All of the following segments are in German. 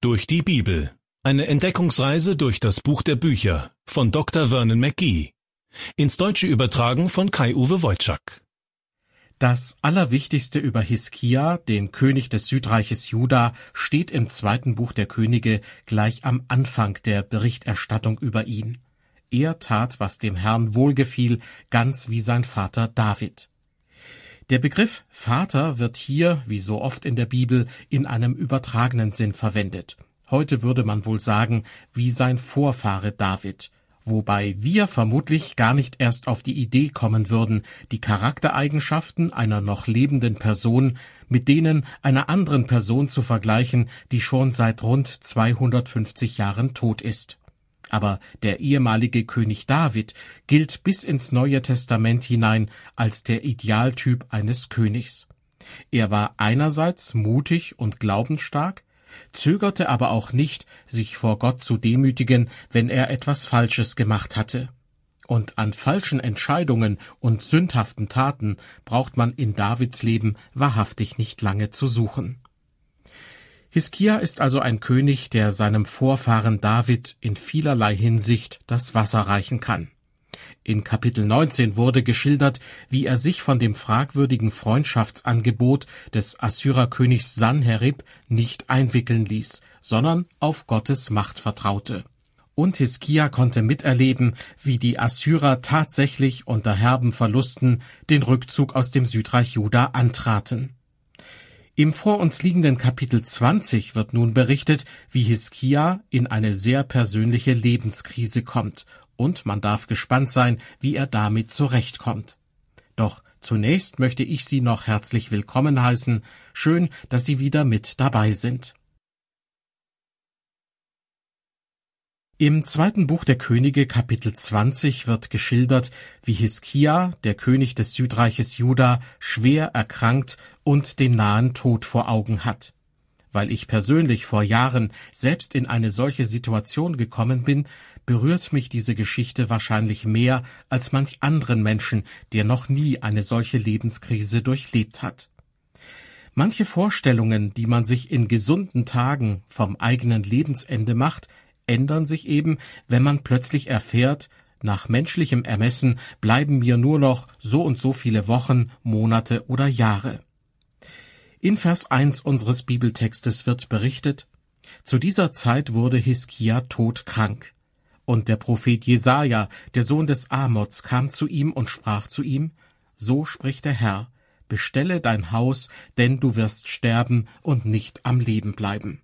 Durch die Bibel. Eine Entdeckungsreise durch das Buch der Bücher von Dr. Vernon McGee. Ins Deutsche übertragen von Kai-Uwe Wojczak. Das Allerwichtigste über Hiskia, den König des Südreiches Juda, steht im 2. Buch der Könige gleich am Anfang der Berichterstattung über ihn. Er tat, was dem Herrn wohlgefiel, ganz wie sein Vater David. Der Begriff Vater wird hier, wie so oft in der Bibel, in einem übertragenen Sinn verwendet. Heute würde man wohl sagen, wie sein Vorfahre David, wobei wir vermutlich gar nicht erst auf die Idee kommen würden, die Charaktereigenschaften einer noch lebenden Person mit denen einer anderen Person zu vergleichen, die schon seit rund 250 Jahren tot ist. Aber der ehemalige König David gilt bis ins Neue Testament hinein als der Idealtyp eines Königs. Er war einerseits mutig und glaubensstark, zögerte aber auch nicht, sich vor Gott zu demütigen, wenn er etwas Falsches gemacht hatte. Und an falschen Entscheidungen und sündhaften Taten braucht man in Davids Leben wahrhaftig nicht lange zu suchen. Hiskia ist also ein König, der seinem Vorfahren David in vielerlei Hinsicht das Wasser reichen kann. In Kapitel 19 wurde geschildert, wie er sich von dem fragwürdigen Freundschaftsangebot des Assyrerkönigs Sanherib nicht einwickeln ließ, sondern auf Gottes Macht vertraute. Und Hiskia konnte miterleben, wie die Assyrer tatsächlich unter herben Verlusten den Rückzug aus dem Südreich Juda antraten. Im vor uns liegenden Kapitel 20 wird nun berichtet, wie Hiskia in eine sehr persönliche Lebenskrise kommt, und man darf gespannt sein, wie er damit zurechtkommt. Doch zunächst möchte ich Sie noch herzlich willkommen heißen. Schön, dass Sie wieder mit dabei sind. Im 2. Buch der Könige, Kapitel 20, wird geschildert, wie Hiskia, der König des Südreiches Juda, schwer erkrankt und den nahen Tod vor Augen hat. Weil ich persönlich vor Jahren selbst in eine solche Situation gekommen bin, berührt mich diese Geschichte wahrscheinlich mehr als manch anderen Menschen, der noch nie eine solche Lebenskrise durchlebt hat. Manche Vorstellungen, die man sich in gesunden Tagen vom eigenen Lebensende macht, ändern sich eben, wenn man plötzlich erfährt, nach menschlichem Ermessen bleiben mir nur noch so und so viele Wochen, Monate oder Jahre. In Vers 1 unseres Bibeltextes wird berichtet: Zu dieser Zeit wurde Hiskia todkrank. Und der Prophet Jesaja, der Sohn des Amoz, kam zu ihm und sprach zu ihm: So spricht der Herr, bestelle dein Haus, denn du wirst sterben und nicht am Leben bleiben.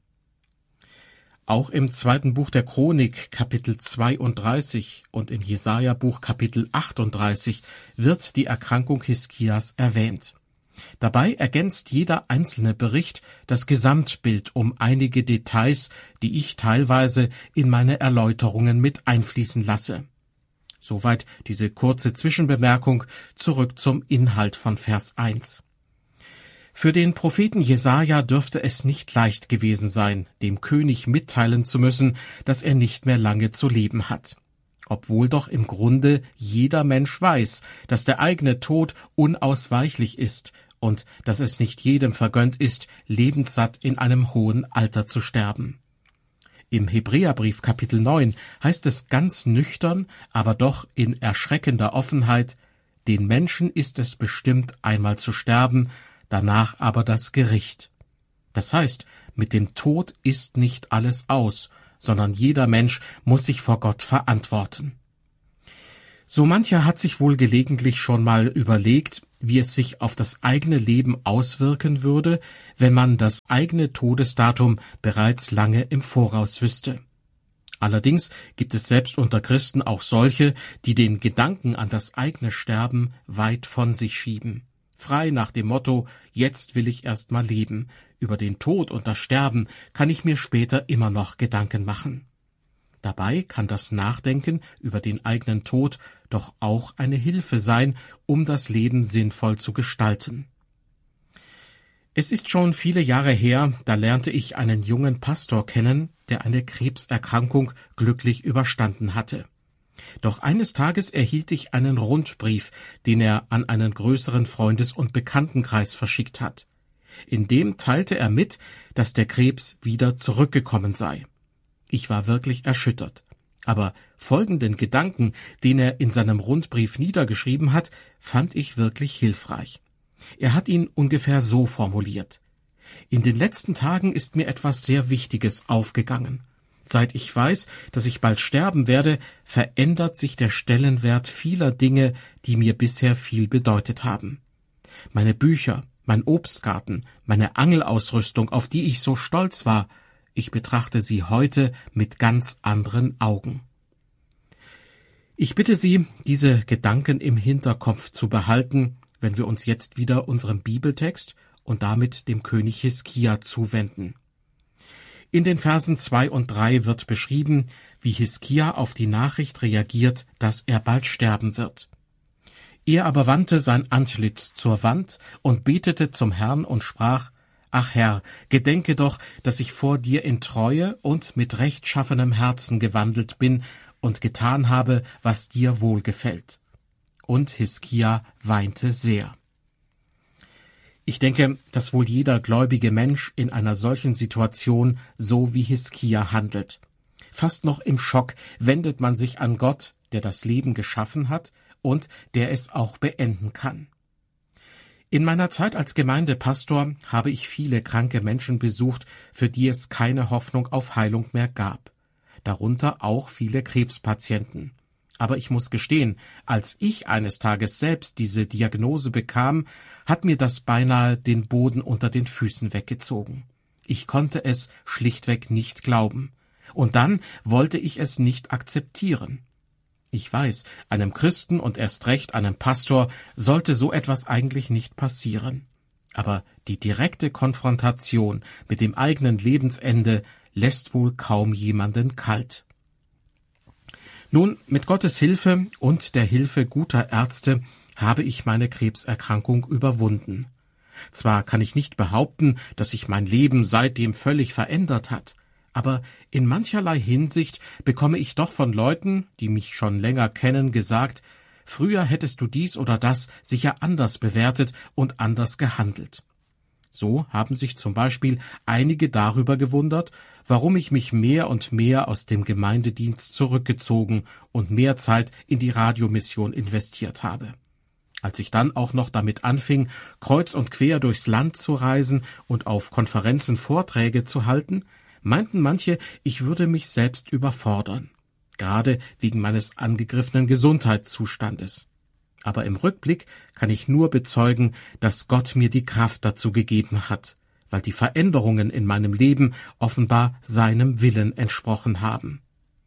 Auch im 2. Buch der Chronik, Kapitel 32 und im Jesaja-Buch Kapitel 38 wird die Erkrankung Hiskias erwähnt. Dabei ergänzt jeder einzelne Bericht das Gesamtbild um einige Details, die ich teilweise in meine Erläuterungen mit einfließen lasse. Soweit diese kurze Zwischenbemerkung. Zurück zum Inhalt von Vers 1. Für den Propheten Jesaja dürfte es nicht leicht gewesen sein, dem König mitteilen zu müssen, dass er nicht mehr lange zu leben hat. Obwohl doch im Grunde jeder Mensch weiß, dass der eigene Tod unausweichlich ist und dass es nicht jedem vergönnt ist, lebenssatt in einem hohen Alter zu sterben. Im Hebräerbrief Kapitel 9 heißt es ganz nüchtern, aber doch in erschreckender Offenheit: Den Menschen ist es bestimmt, einmal zu sterben, danach aber das Gericht. Das heißt, mit dem Tod ist nicht alles aus, sondern jeder Mensch muss sich vor Gott verantworten. So mancher hat sich wohl gelegentlich schon mal überlegt, wie es sich auf das eigene Leben auswirken würde, wenn man das eigene Todesdatum bereits lange im Voraus wüsste. Allerdings gibt es selbst unter Christen auch solche, die den Gedanken an das eigene Sterben weit von sich schieben. Frei nach dem Motto: Jetzt will ich erst mal leben. Über den Tod und das Sterben kann ich mir später immer noch Gedanken machen. Dabei kann das Nachdenken über den eigenen Tod doch auch eine Hilfe sein, um das Leben sinnvoll zu gestalten. Es ist schon viele Jahre her, da lernte ich einen jungen Pastor kennen, der eine Krebserkrankung glücklich überstanden hatte. Doch eines Tages erhielt ich einen Rundbrief, den er an einen größeren Freundes- und Bekanntenkreis verschickt hat. In dem teilte er mit, dass der Krebs wieder zurückgekommen sei. Ich war wirklich erschüttert. Aber folgenden Gedanken, den er in seinem Rundbrief niedergeschrieben hat, fand ich wirklich hilfreich. Er hat ihn ungefähr so formuliert: In den letzten Tagen ist mir etwas sehr Wichtiges aufgegangen. Seit ich weiß, dass ich bald sterben werde, verändert sich der Stellenwert vieler Dinge, die mir bisher viel bedeutet haben. Meine Bücher, mein Obstgarten, meine Angelausrüstung, auf die ich so stolz war, ich betrachte sie heute mit ganz anderen Augen. Ich bitte Sie, diese Gedanken im Hinterkopf zu behalten, wenn wir uns jetzt wieder unserem Bibeltext und damit dem König Hiskia zuwenden. In den Versen 2 und 3 wird beschrieben, wie Hiskia auf die Nachricht reagiert, dass er bald sterben wird. Er aber wandte sein Antlitz zur Wand und betete zum Herrn und sprach: Ach Herr, gedenke doch, dass ich vor dir in Treue und mit rechtschaffenem Herzen gewandelt bin und getan habe, was dir wohlgefällt. Und Hiskia weinte sehr. Ich denke, dass wohl jeder gläubige Mensch in einer solchen Situation so wie Hiskia handelt. Fast noch im Schock wendet man sich an Gott, der das Leben geschaffen hat und der es auch beenden kann. In meiner Zeit als Gemeindepastor habe ich viele kranke Menschen besucht, für die es keine Hoffnung auf Heilung mehr gab. Darunter auch viele Krebspatienten. Aber ich muss gestehen, als ich eines Tages selbst diese Diagnose bekam, hat mir das beinahe den Boden unter den Füßen weggezogen. Ich konnte es schlichtweg nicht glauben. Und dann wollte ich es nicht akzeptieren. Ich weiß, einem Christen und erst recht einem Pastor sollte so etwas eigentlich nicht passieren. Aber die direkte Konfrontation mit dem eigenen Lebensende lässt wohl kaum jemanden kalt. Nun, mit Gottes Hilfe und der Hilfe guter Ärzte habe ich meine Krebserkrankung überwunden. Zwar kann ich nicht behaupten, dass sich mein Leben seitdem völlig verändert hat, aber in mancherlei Hinsicht bekomme ich doch von Leuten, die mich schon länger kennen, gesagt: Früher hättest du dies oder das sicher anders bewertet und anders gehandelt. So haben sich zum Beispiel einige darüber gewundert, warum ich mich mehr und mehr aus dem Gemeindedienst zurückgezogen und mehr Zeit in die Radiomission investiert habe. Als ich dann auch noch damit anfing, kreuz und quer durchs Land zu reisen und auf Konferenzen Vorträge zu halten, meinten manche, ich würde mich selbst überfordern, gerade wegen meines angegriffenen Gesundheitszustandes. Aber im Rückblick kann ich nur bezeugen, dass Gott mir die Kraft dazu gegeben hat, weil die Veränderungen in meinem Leben offenbar seinem Willen entsprochen haben.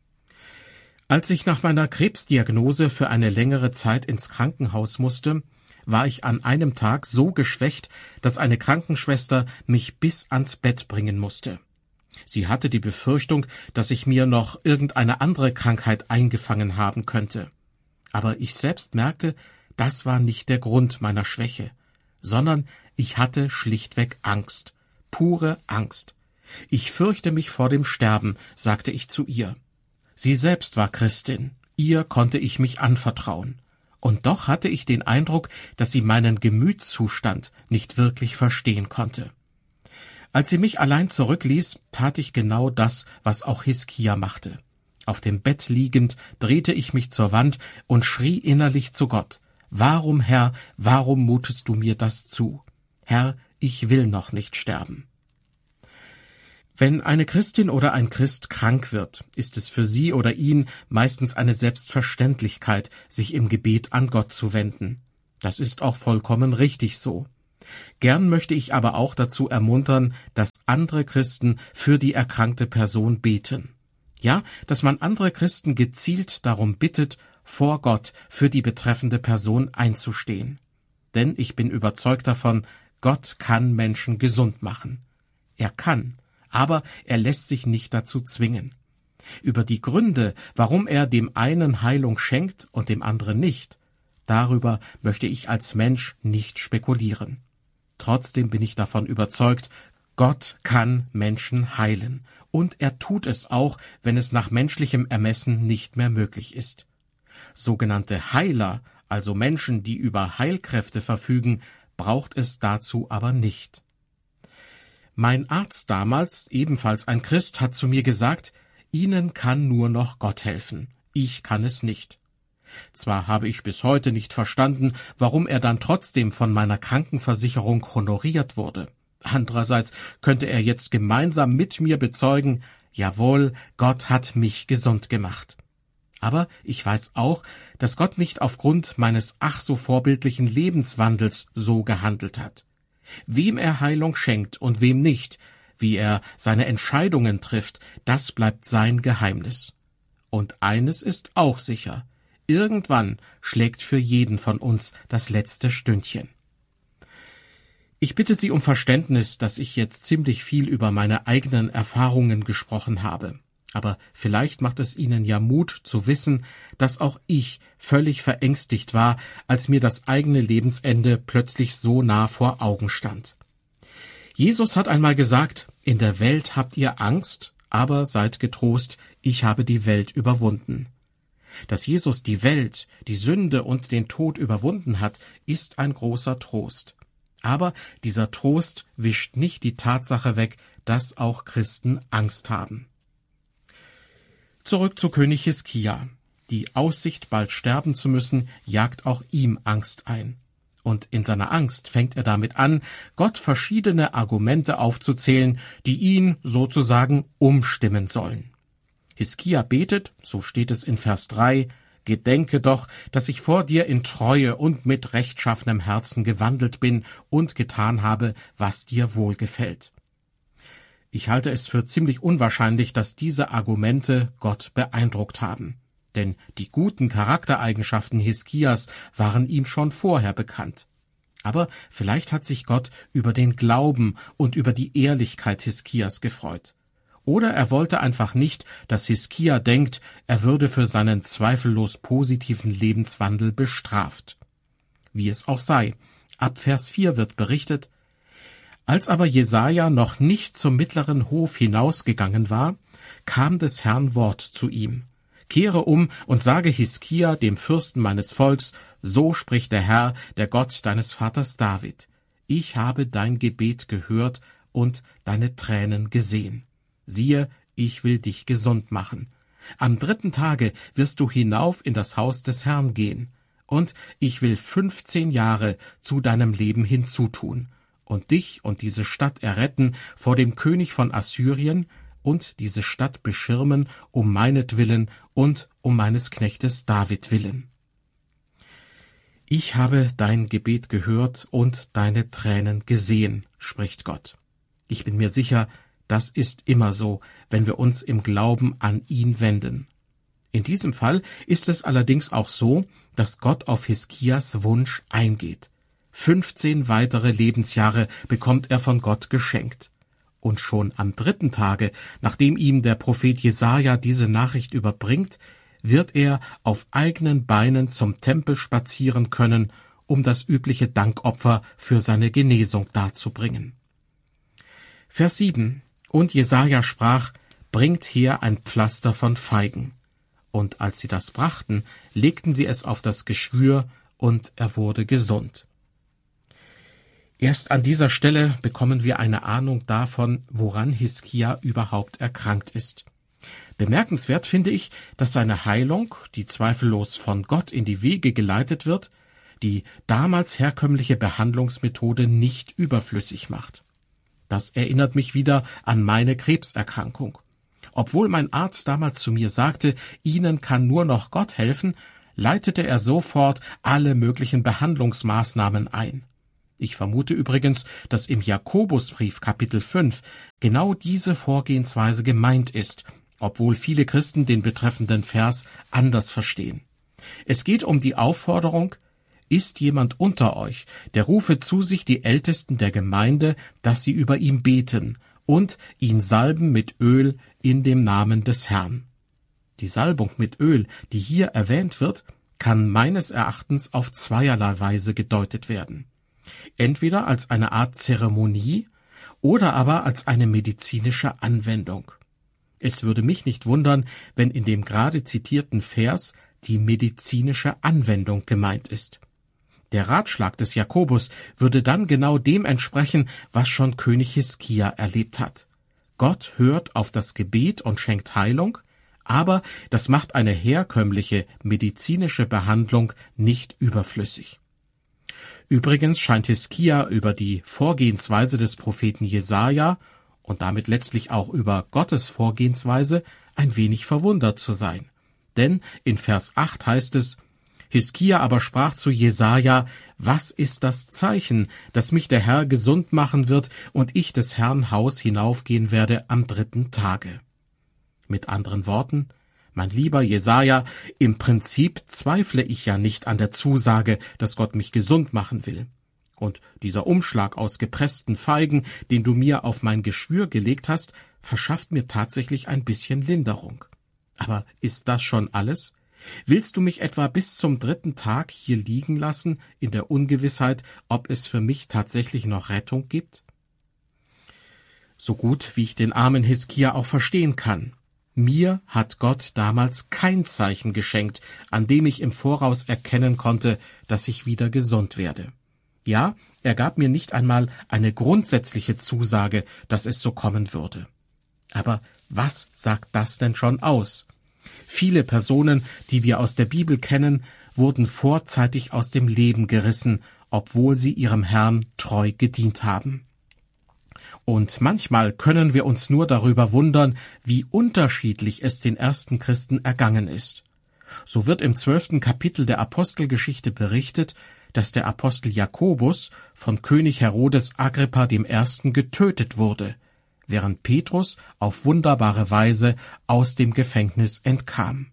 Als ich nach meiner Krebsdiagnose für eine längere Zeit ins Krankenhaus musste, war ich an einem Tag so geschwächt, dass eine Krankenschwester mich bis ans Bett bringen musste. Sie hatte die Befürchtung, dass ich mir noch irgendeine andere Krankheit eingefangen haben könnte. Aber ich selbst merkte, das war nicht der Grund meiner Schwäche, sondern ich hatte schlichtweg Angst, pure Angst. Ich fürchte mich vor dem Sterben, sagte ich zu ihr. Sie selbst war Christin, ihr konnte ich mich anvertrauen. Und doch hatte ich den Eindruck, dass sie meinen Gemütszustand nicht wirklich verstehen konnte. Als sie mich allein zurückließ, tat ich genau das, was auch Hiskia machte. Auf dem Bett liegend drehte ich mich zur Wand und schrie innerlich zu Gott: Warum, Herr, warum mutest du mir das zu? Herr, ich will noch nicht sterben. Wenn eine Christin oder ein Christ krank wird, ist es für sie oder ihn meistens eine Selbstverständlichkeit, sich im Gebet an Gott zu wenden. Das ist auch vollkommen richtig so. Gern möchte ich aber auch dazu ermuntern, dass andere Christen für die erkrankte Person beten. Ja, dass man andere Christen gezielt darum bittet, vor Gott für die betreffende Person einzustehen. Denn ich bin überzeugt davon, Gott kann Menschen gesund machen. Er kann, aber er lässt sich nicht dazu zwingen. Über die Gründe, warum er dem einen Heilung schenkt und dem anderen nicht, darüber möchte ich als Mensch nicht spekulieren. Trotzdem bin ich davon überzeugt, Gott kann Menschen heilen, und er tut es auch, wenn es nach menschlichem Ermessen nicht mehr möglich ist. Sogenannte Heiler, also Menschen, die über Heilkräfte verfügen, braucht es dazu aber nicht. Mein Arzt damals, ebenfalls ein Christ, hat zu mir gesagt, Ihnen kann nur noch Gott helfen. Ich kann es nicht. Zwar habe ich bis heute nicht verstanden, warum er dann trotzdem von meiner Krankenversicherung honoriert wurde. Andererseits könnte er jetzt gemeinsam mit mir bezeugen, jawohl, Gott hat mich gesund gemacht. Aber ich weiß auch, dass Gott nicht aufgrund meines ach so vorbildlichen Lebenswandels so gehandelt hat. Wem er Heilung schenkt und wem nicht, wie er seine Entscheidungen trifft, das bleibt sein Geheimnis. Und eines ist auch sicher: Irgendwann schlägt für jeden von uns das letzte Stündchen. Ich bitte Sie um Verständnis, dass ich jetzt ziemlich viel über meine eigenen Erfahrungen gesprochen habe. Aber vielleicht macht es Ihnen ja Mut zu wissen, dass auch ich völlig verängstigt war, als mir das eigene Lebensende plötzlich so nah vor Augen stand. Jesus hat einmal gesagt, in der Welt habt ihr Angst, aber seid getrost, ich habe die Welt überwunden. Dass Jesus die Welt, die Sünde und den Tod überwunden hat, ist ein großer Trost. Aber dieser Trost wischt nicht die Tatsache weg, dass auch Christen Angst haben. Zurück zu König Hiskia. Die Aussicht, bald sterben zu müssen, jagt auch ihm Angst ein. Und in seiner Angst fängt er damit an, Gott verschiedene Argumente aufzuzählen, die ihn sozusagen umstimmen sollen. Hiskia betet, so steht es in Vers 3, »Gedenke doch, dass ich vor dir in Treue und mit rechtschaffenem Herzen gewandelt bin und getan habe, was dir wohlgefällt.« Ich halte es für ziemlich unwahrscheinlich, dass diese Argumente Gott beeindruckt haben. Denn die guten Charaktereigenschaften Hiskias waren ihm schon vorher bekannt. Aber vielleicht hat sich Gott über den Glauben und über die Ehrlichkeit Hiskias gefreut. Oder er wollte einfach nicht, dass Hiskia denkt, er würde für seinen zweifellos positiven Lebenswandel bestraft. Wie es auch sei, ab Vers 4 wird berichtet: Als aber Jesaja noch nicht zum mittleren Hof hinausgegangen war, kam des Herrn Wort zu ihm: Kehre um und sage Hiskia, dem Fürsten meines Volks, so spricht der Herr, der Gott deines Vaters David: Ich habe dein Gebet gehört und deine Tränen gesehen. Siehe, ich will dich gesund machen. Am 3. Tage wirst du hinauf in das Haus des Herrn gehen. Und ich will 15 Jahre zu deinem Leben hinzutun und dich und diese Stadt erretten vor dem König von Assyrien und diese Stadt beschirmen um meinetwillen und um meines Knechtes David willen. Ich habe dein Gebet gehört und deine Tränen gesehen, spricht Gott. Ich bin mir sicher, das ist immer so, wenn wir uns im Glauben an ihn wenden. In diesem Fall ist es allerdings auch so, dass Gott auf Hiskias Wunsch eingeht. 15 weitere Lebensjahre bekommt er von Gott geschenkt. Und schon am 3. Tage, nachdem ihm der Prophet Jesaja diese Nachricht überbringt, wird er auf eigenen Beinen zum Tempel spazieren können, um das übliche Dankopfer für seine Genesung darzubringen. Vers 7: Und Jesaja sprach: Bringt her ein Pflaster von Feigen. Und als sie das brachten, legten sie es auf das Geschwür, und er wurde gesund. Erst an dieser Stelle bekommen wir eine Ahnung davon, woran Hiskia überhaupt erkrankt ist. Bemerkenswert finde ich, dass seine Heilung, die zweifellos von Gott in die Wege geleitet wird, die damals herkömmliche Behandlungsmethode nicht überflüssig macht. Das erinnert mich wieder an meine Krebserkrankung. Obwohl mein Arzt damals zu mir sagte, Ihnen kann nur noch Gott helfen, leitete er sofort alle möglichen Behandlungsmaßnahmen ein. Ich vermute übrigens, dass im Jakobusbrief Kapitel 5 genau diese Vorgehensweise gemeint ist, obwohl viele Christen den betreffenden Vers anders verstehen. Es geht um die Aufforderung: Ist jemand unter euch, der rufe zu sich die Ältesten der Gemeinde, dass sie über ihn beten und ihn salben mit Öl in dem Namen des Herrn. Die Salbung mit Öl, die hier erwähnt wird, kann meines Erachtens auf zweierlei Weise gedeutet werden. Entweder als eine Art Zeremonie oder aber als eine medizinische Anwendung. Es würde mich nicht wundern, wenn in dem gerade zitierten Vers die medizinische Anwendung gemeint ist. Der Ratschlag des Jakobus würde dann genau dem entsprechen, was schon König Hiskia erlebt hat. Gott hört auf das Gebet und schenkt Heilung, aber das macht eine herkömmliche medizinische Behandlung nicht überflüssig. Übrigens scheint Hiskia über die Vorgehensweise des Propheten Jesaja und damit letztlich auch über Gottes Vorgehensweise ein wenig verwundert zu sein. Denn in Vers 8 heißt es: Hiskia aber sprach zu Jesaja: Was ist das Zeichen, dass mich der Herr gesund machen wird und ich des Herrn Haus hinaufgehen werde am 3. Tage? Mit anderen Worten, mein lieber Jesaja, im Prinzip zweifle ich ja nicht an der Zusage, dass Gott mich gesund machen will. Und dieser Umschlag aus gepressten Feigen, den du mir auf mein Geschwür gelegt hast, verschafft mir tatsächlich ein bisschen Linderung. Aber ist das schon alles? Willst du mich etwa bis zum 3. Tag hier liegen lassen, in der Ungewissheit, ob es für mich tatsächlich noch Rettung gibt? So gut, wie ich den armen Hiskia auch verstehen kann. Mir hat Gott damals kein Zeichen geschenkt, an dem ich im Voraus erkennen konnte, dass ich wieder gesund werde. Ja, er gab mir nicht einmal eine grundsätzliche Zusage, dass es so kommen würde. Aber was sagt das denn schon aus? Viele Personen, die wir aus der Bibel kennen, wurden vorzeitig aus dem Leben gerissen, obwohl sie ihrem Herrn treu gedient haben. Und manchmal können wir uns nur darüber wundern, wie unterschiedlich es den ersten Christen ergangen ist. So wird im 12. Kapitel der Apostelgeschichte berichtet, dass der Apostel Jakobus von König Herodes Agrippa I. getötet wurde, während Petrus auf wunderbare Weise aus dem Gefängnis entkam.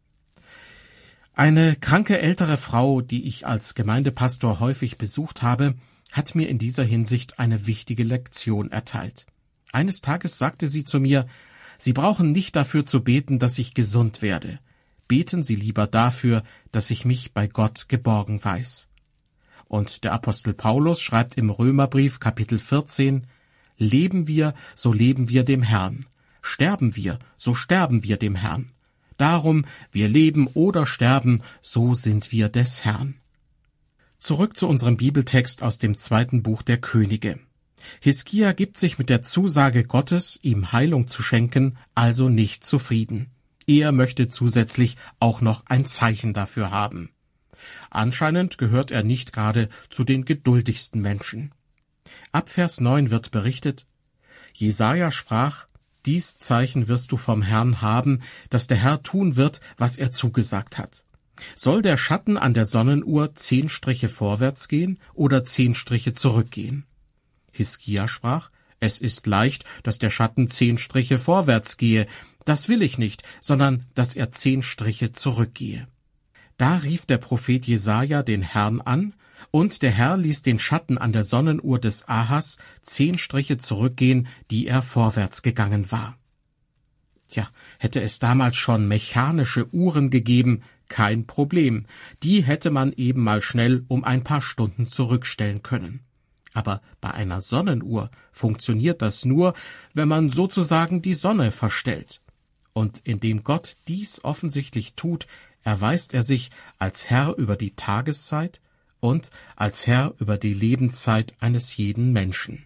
Eine kranke ältere Frau, die ich als Gemeindepastor häufig besucht habe, hat mir in dieser Hinsicht eine wichtige Lektion erteilt. Eines Tages sagte sie zu mir: Sie brauchen nicht dafür zu beten, dass ich gesund werde. Beten Sie lieber dafür, dass ich mich bei Gott geborgen weiß. Und der Apostel Paulus schreibt im Römerbrief Kapitel 14: Leben wir, so leben wir dem Herrn. Sterben wir, so sterben wir dem Herrn. Darum, wir leben oder sterben, so sind wir des Herrn. Zurück zu unserem Bibeltext aus dem 2. Buch der Könige. Hiskia gibt sich mit der Zusage Gottes, ihm Heilung zu schenken, also nicht zufrieden. Er möchte zusätzlich auch noch ein Zeichen dafür haben. Anscheinend gehört er nicht gerade zu den geduldigsten Menschen. Ab Vers 9 wird berichtet: Jesaja sprach: Dies Zeichen wirst du vom Herrn haben, dass der Herr tun wird, was er zugesagt hat. Soll der Schatten an der Sonnenuhr 10 Striche vorwärts gehen oder 10 Striche zurückgehen? Hiskia sprach: Es ist leicht, dass der Schatten 10 Striche vorwärts gehe. Das will ich nicht, sondern dass er 10 Striche zurückgehe. Da rief der Prophet Jesaja den Herrn an, und der Herr ließ den Schatten an der Sonnenuhr des Ahas 10 Striche zurückgehen, die er vorwärts gegangen war. Tja, hätte es damals schon mechanische Uhren gegeben, kein Problem. Die hätte man eben mal schnell um ein paar Stunden zurückstellen können. Aber bei einer Sonnenuhr funktioniert das nur, wenn man sozusagen die Sonne verstellt. Und indem Gott dies offensichtlich tut, erweist er sich als Herr über die Tageszeit und als Herr über die Lebenszeit eines jeden Menschen.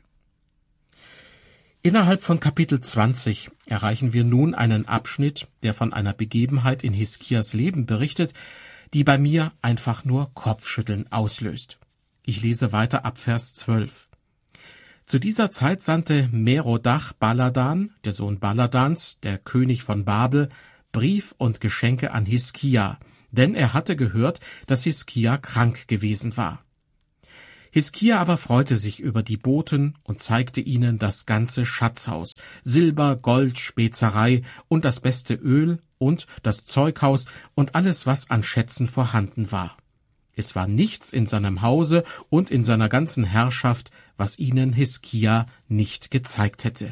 Innerhalb von Kapitel 20 erreichen wir nun einen Abschnitt, der von einer Begebenheit in Hiskias Leben berichtet, die bei mir einfach nur Kopfschütteln auslöst. Ich lese weiter ab Vers 12. Zu dieser Zeit sandte Merodach Baladan, der Sohn Baladans, der König von Babel, Brief und Geschenke an Hiskia, denn er hatte gehört, dass Hiskia krank gewesen war. Hiskia aber freute sich über die Boten und zeigte ihnen das ganze Schatzhaus, Silber, Gold, Spezerei und das beste Öl und das Zeughaus und alles, was an Schätzen vorhanden war. Es war nichts in seinem Hause und in seiner ganzen Herrschaft, was ihnen Hiskia nicht gezeigt hätte.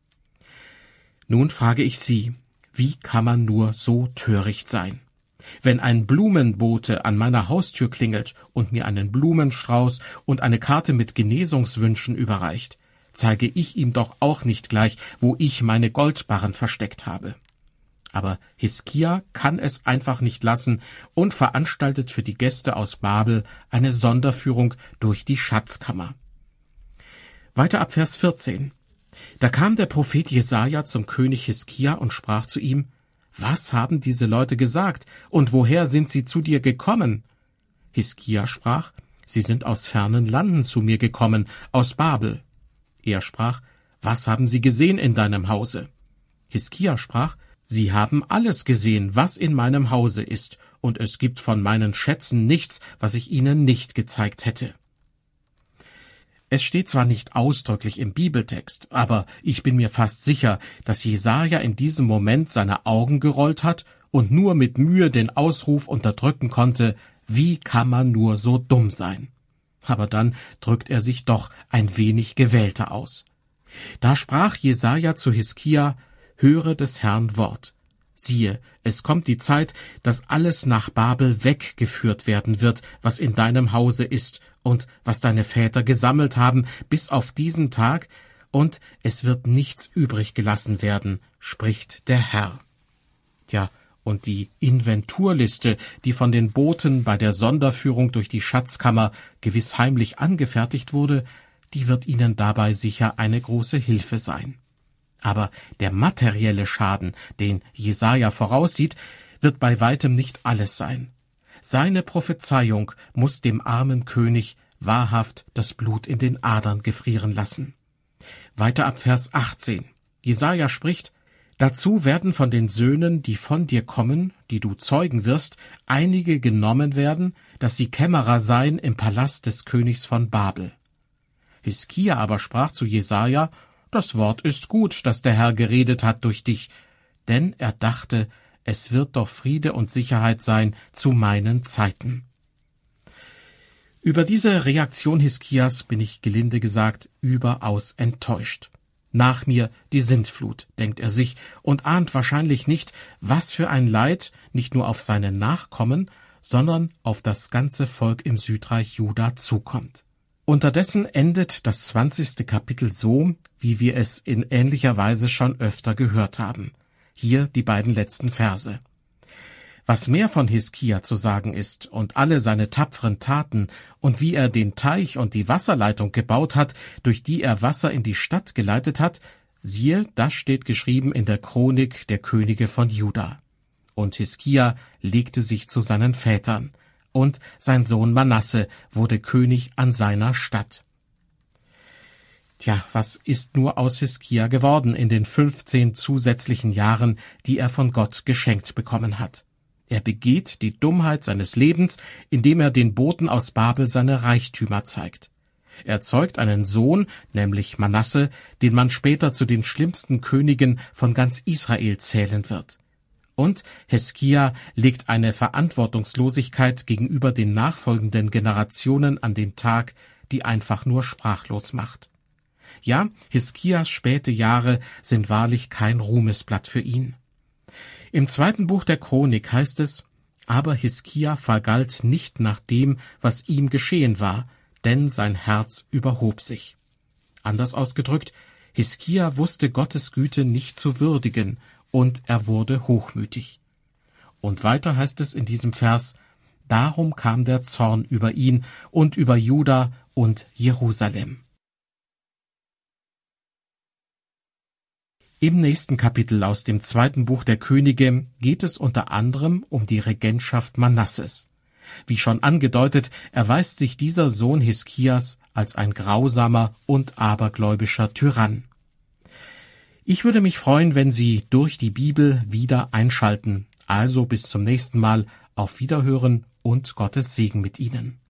Nun frage ich Sie, wie kann man nur so töricht sein? Wenn ein Blumenbote an meiner Haustür klingelt und mir einen Blumenstrauß und eine Karte mit Genesungswünschen überreicht, zeige ich ihm doch auch nicht gleich, wo ich meine Goldbarren versteckt habe. Aber Hiskia kann es einfach nicht lassen und veranstaltet für die Gäste aus Babel eine Sonderführung durch die Schatzkammer. Weiter ab Vers 14. Da kam der Prophet Jesaja zum König Hiskia und sprach zu ihm: Was haben diese Leute gesagt, und woher sind sie zu dir gekommen? Hiskia sprach: Sie sind aus fernen Landen zu mir gekommen, aus Babel. Er sprach: Was haben sie gesehen in deinem Hause? Hiskia sprach: Sie haben alles gesehen, was in meinem Hause ist, und es gibt von meinen Schätzen nichts, was ich ihnen nicht gezeigt hätte. Es steht zwar nicht ausdrücklich im Bibeltext, aber ich bin mir fast sicher, dass Jesaja in diesem Moment seine Augen gerollt hat und nur mit Mühe den Ausruf unterdrücken konnte: Wie kann man nur so dumm sein? Aber dann drückt er sich doch ein wenig gewählter aus. Da sprach Jesaja zu Hiskia: Höre des Herrn Wort. Siehe, es kommt die Zeit, dass alles nach Babel weggeführt werden wird, was in deinem Hause ist und was deine Väter gesammelt haben, bis auf diesen Tag, und es wird nichts übrig gelassen werden, spricht der Herr. Tja, und die Inventurliste, die von den Boten bei der Sonderführung durch die Schatzkammer gewiss heimlich angefertigt wurde, die wird ihnen dabei sicher eine große Hilfe sein. Aber der materielle Schaden, den Jesaja voraussieht, wird bei weitem nicht alles sein. Seine Prophezeiung muss dem armen König wahrhaft das Blut in den Adern gefrieren lassen. Weiter ab Vers 18. Jesaja spricht: Dazu werden von den Söhnen, die von dir kommen, die du zeugen wirst, einige genommen werden, dass sie Kämmerer seien im Palast des Königs von Babel. Hiskia aber sprach zu Jesaja: Das Wort ist gut, das der Herr geredet hat durch dich, denn er dachte, es wird doch Friede und Sicherheit sein zu meinen Zeiten. Über diese Reaktion Hiskias bin ich gelinde gesagt überaus enttäuscht. Nach mir die Sintflut, denkt er sich, und ahnt wahrscheinlich nicht, was für ein Leid nicht nur auf seine Nachkommen, sondern auf das ganze Volk im Südreich Juda zukommt. Unterdessen endet das 20. Kapitel so, wie wir es in ähnlicher Weise schon öfter gehört haben. Hier die beiden letzten Verse. Was mehr von Hiskia zu sagen ist und alle seine tapferen Taten und wie er den Teich und die Wasserleitung gebaut hat, durch die er Wasser in die Stadt geleitet hat, siehe, das steht geschrieben in der Chronik der Könige von Juda. Und Hiskia legte sich zu seinen Vätern, und sein Sohn Manasse wurde König an seiner Stadt. Tja, was ist nur aus Hiskia geworden in den 15 zusätzlichen Jahren, die er von Gott geschenkt bekommen hat? Er begeht die Dummheit seines Lebens, indem er den Boten aus Babel seine Reichtümer zeigt. Er zeugt einen Sohn, nämlich Manasse, den man später zu den schlimmsten Königen von ganz Israel zählen wird. Und Hiskia legt eine Verantwortungslosigkeit gegenüber den nachfolgenden Generationen an den Tag, die einfach nur sprachlos macht. Ja, Hiskias späte Jahre sind wahrlich kein Ruhmesblatt für ihn. Im 2. Buch der Chronik heißt es: Aber Hiskia vergalt nicht nach dem, was ihm geschehen war, denn sein Herz überhob sich. Anders ausgedrückt, Hiskia wusste Gottes Güte nicht zu würdigen, und er wurde hochmütig. Und weiter heißt es in diesem Vers: Darum kam der Zorn über ihn und über Juda und Jerusalem. Im nächsten Kapitel aus dem 2. Buch der Könige geht es unter anderem um die Regentschaft Manasses. Wie schon angedeutet, erweist sich dieser Sohn Hiskias als ein grausamer und abergläubischer Tyrann. Ich würde mich freuen, wenn Sie durch die Bibel wieder einschalten. Also bis zum nächsten Mal, auf Wiederhören und Gottes Segen mit Ihnen.